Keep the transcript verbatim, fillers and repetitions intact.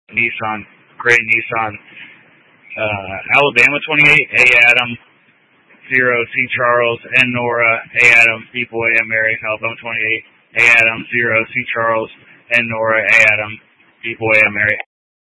Nissan, Gray Nissan. Uh, Alabama twenty-eight, A Adam, zero C Charles, N Nora, A Adam, B Boy, M Mary. Alabama twenty-eight, A Adam, zero C Charles, N Nora, A Adam, B Boy, M Mary.